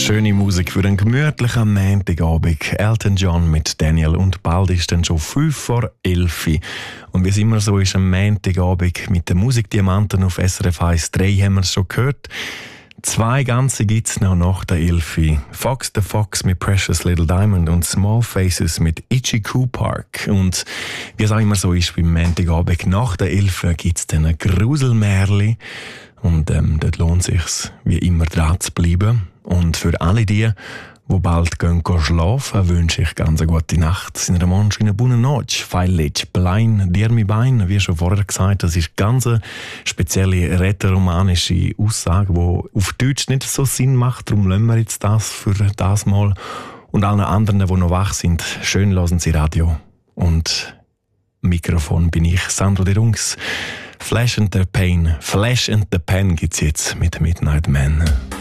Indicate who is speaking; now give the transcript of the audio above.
Speaker 1: Schöne Musik für einen gemütlichen Montagabend. Elton John mit Daniel und bald ist dann schon 11:05. Und wie es immer so ist, am Montagabend mit den Musikdiamanten auf SRF 1 3 haben wir es schon gehört. 2 ganze gibt es noch nach der 11. Fox the Fox mit Precious Little Diamond und Small Faces mit Ichiku Park. Und wie es auch immer so ist, beim Montagabend nach der 11 gibt es dann ein Gruselmärli. Und dort lohnt es sich, wie immer dran zu bleiben. Und für alle die bald gehen schlafen, wünsche ich ganz eine gute Nacht. Sind Mensch in einer buona noche, feillich, blein, dir mi bein, wie schon vorher gesagt, das ist ganz eine spezielle rätoromanische Aussage, die auf Deutsch nicht so Sinn macht, darum lassen wir jetzt das für das Mal. Und allen anderen, die noch wach sind, schön hören Sie Radio. Und Mikrofon bin ich, Sandro de Rungs. Flash and the Pen gibt's jetzt mit Midnight Man.